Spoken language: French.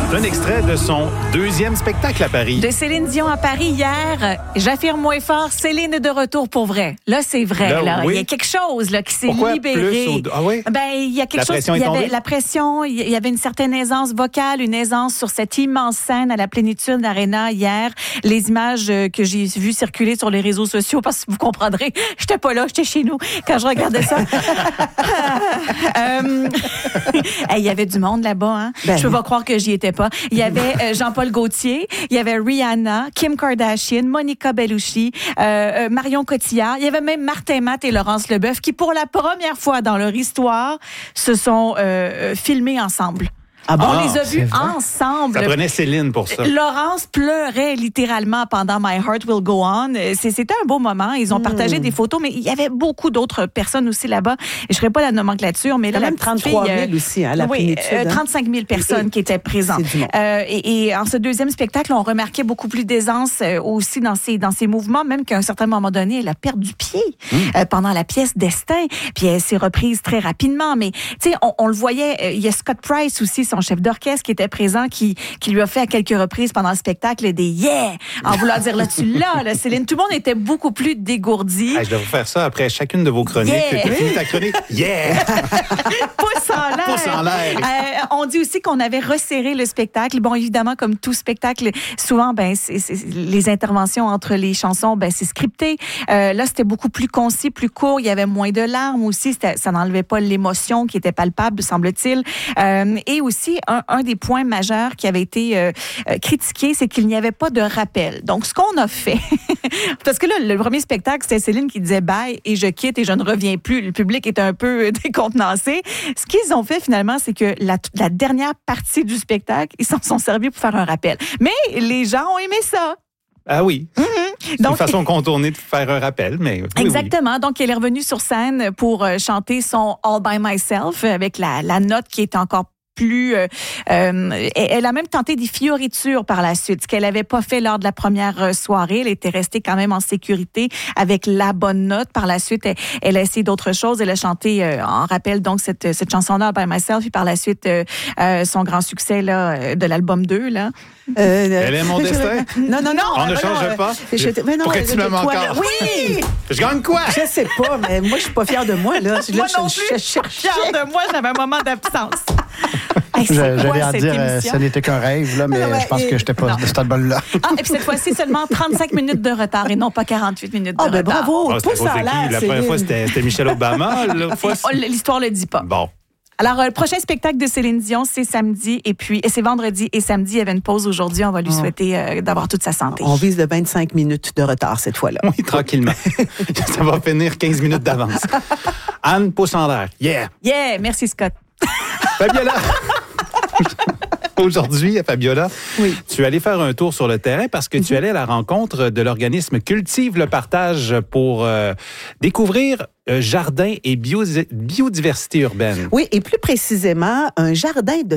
Un extrait de son deuxième spectacle à Paris. De Céline Dion à Paris hier. J'affirme moins fort, Céline est de retour pour vrai. Là, c'est vrai. Là. Oui. Il y a quelque chose là, qui s'est Pourquoi libéré. Ah oui? Ben, il y a quelque chose. Pression est Il y avait tombée? la pression, il y avait une certaine aisance vocale, une aisance sur cette immense scène à la Plénitude Arena hier. Les images que j'ai vues circuler sur les réseaux sociaux, parce que vous comprendrez, j'étais pas là, j'étais chez nous quand je regardais ça. Il y avait du monde là-bas, hein. Je peux pas croire que j'y étais pas. Il y avait Jean-Paul Gaultier, il y avait Rihanna, Kim Kardashian, Monica Bellucci, Marion Cotillard. Il y avait même Martin Matt et Laurence Leboeuf qui, pour la première fois dans leur histoire, se sont filmés ensemble. Ah bon? On les a vus ensemble. Ça prenait Céline pour ça. Laurence pleurait littéralement pendant My Heart Will Go On. C'était un beau moment. Ils ont partagé des photos, mais il y avait beaucoup d'autres personnes aussi là-bas. Je ne ferai pas la nomenclature, mais là, même 33 000 aussi, hein, la plénitude. 35 000 personnes qui étaient présentes. Et en ce deuxième spectacle, on remarquait beaucoup plus d'aisance aussi dans ses mouvements, même qu'à un certain moment donné, elle a perdu pied pendant la pièce Destin. Puis elle s'est reprise très rapidement. Mais tu sais, on le voyait. Il y a Scott Price aussi, son chef d'orchestre qui était présent, qui lui a fait à quelques reprises pendant le spectacle des « yeah » en voulant dire « là, tu l'as, là, Céline ». Tout le monde était beaucoup plus dégourdi. Je vais vous faire ça après chacune de vos chroniques. Yeah. Tu finis ta chronique. Yeah! Pouce en l'air. Pouce en l'air. On dit aussi qu'on avait resserré le spectacle. Bon, évidemment, comme tout spectacle, souvent, les interventions entre les chansons, c'est scripté. Là, c'était beaucoup plus concis, plus court. Il y avait moins de larmes aussi. Ça n'enlevait pas l'émotion qui était palpable, semble-t-il. Et aussi, un des points majeurs qui avait été critiqué, c'est qu'il n'y avait pas de rappel. Donc, ce qu'on a fait, parce que là, le premier spectacle, c'était Céline qui disait « bye » et « je quitte » et « je ne reviens plus ». Le public était un peu décontenancé. Ce qu'ils ont fait, finalement, c'est que la dernière partie du spectacle, ils s'en sont servis pour faire un rappel. Mais les gens ont aimé ça. Ah oui. C'est une façon contournée de faire un rappel, mais oui, exactement. Oui. Donc, elle est revenue sur scène pour chanter son « All by Myself » avec la note qui est encore plus... elle a même tenté des fioritures par la suite, ce qu'elle n'avait pas fait lors de la première soirée. Elle était restée quand même en sécurité avec la bonne note. Par la suite, elle a essayé d'autres choses. Elle a chanté en rappel donc cette chanson-là, By Myself, puis par la suite, son grand succès là, de l'album 2. Là. Elle est mon destin? Non. On ne change pas? Mais non, pourquoi tu m'aimes encore? Oui! Je gagne quoi? Je sais pas, mais moi, je suis pas fière de moi. Là. Moi non plus, je suis fière de moi. J'avais un moment d'absence. J'allais en dire, ce n'était qu'un rêve, là, mais je pense que je n'étais pas de cet album-là. Et puis cette fois-ci, seulement 35 minutes de retard et non pas 48 minutes de retard. Bravo! Pouce en l'air, la première fois, c'était Michelle Obama. L'histoire le dit pas. Bon. Alors, le prochain spectacle de Céline Dion, c'est samedi, et puis c'est vendredi et samedi. Il y avait une pause aujourd'hui. On va lui souhaiter d'avoir toute sa santé. On vise de 25 minutes de retard cette fois-là. Oui, tranquillement. Ça va finir 15 minutes d'avance. Anne, pouce en l'air. Yeah! Yeah! Merci, Scott. Fabiola! Aujourd'hui, à Fabiola, tu es allée faire un tour sur le terrain parce que tu allais à la rencontre de l'organisme Cultive le Partage pour découvrir jardin et biodiversité urbaine. Oui, et plus précisément, un jardin de